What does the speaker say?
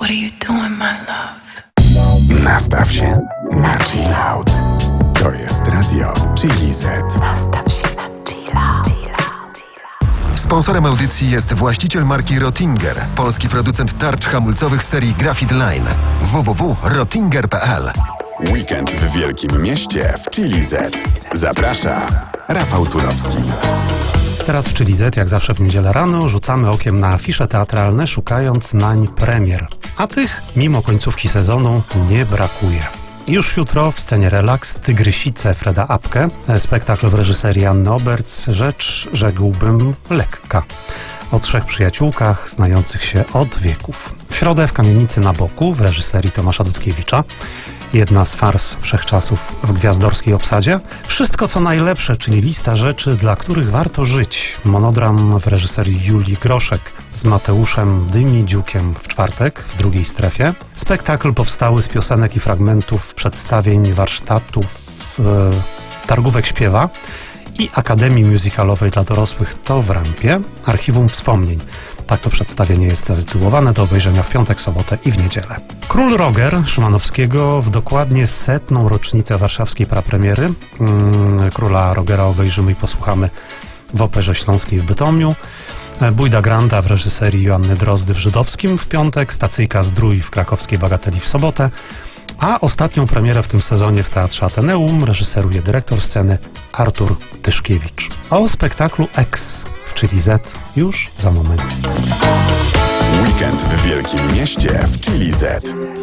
What are you doing, my love? Nastaw się na chill out. To jest radio Chili Z. Nastaw się na chilla. Sponsorem audycji jest właściciel marki Rottinger, polski producent tarcz hamulcowych serii Graphite Line. www.rottinger.pl. Weekend w Wielkim Mieście w Chili Z. Zaprasza Rafał Turowski. Teraz w Chili Z, jak zawsze w niedzielę rano, rzucamy okiem na afisze teatralne, szukając nań premier. A tych, mimo końcówki sezonu, nie brakuje. Już jutro w scenie Relaks Tygrysice Freda Apke, spektakl w reżyserii Anny Oberc, rzecz, rzekłbym, lekka. O trzech przyjaciółkach znających się od wieków. W środę w Kamienicy na Boku w reżyserii Tomasza Dudkiewicza. Jedna z fars wszechczasów w gwiazdorskiej obsadzie. Wszystko co najlepsze, czyli lista rzeczy, dla których warto żyć. Monodram w reżyserii Julii Groszek z Mateuszem Dymidziukiem w czwartek w drugiej strefie. Spektakl powstały z piosenek i fragmentów przedstawień, warsztatów, targówek śpiewa i Akademii Musicalowej dla dorosłych to w Rampie. Archiwum Wspomnień. Tak to przedstawienie jest zatytułowane, do obejrzenia w piątek, sobotę i w niedzielę. Król Roger Szymanowskiego w dokładnie 100. rocznicę warszawskiej prapremiery. Króla Rogera obejrzymy i posłuchamy w Operze Śląskiej w Bytomiu. Bójda Granda w reżyserii Joanny Drozdy w Żydowskim w piątek. Stacyjka Zdrój w krakowskiej Bagateli w sobotę. A ostatnią premierę w tym sezonie w Teatrze Ateneum reżyseruje dyrektor sceny Artur Tyszkiewicz. O spektaklu X w Chili Z już za moment. Weekend w Wielkim Mieście w Chili Z.